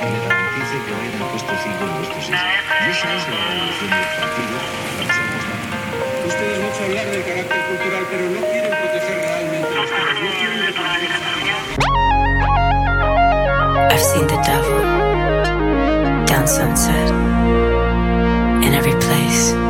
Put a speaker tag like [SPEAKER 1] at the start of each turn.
[SPEAKER 1] y le garantice que va a ir al puesto 5 en vuestro sistema. Y esa es la evolución del partido.
[SPEAKER 2] Ustedes mucho hablar del carácter cultural, pero no quieren proteger realmente los temas, no quieren reconocer.
[SPEAKER 3] I've seen the devil down Sunset in every place.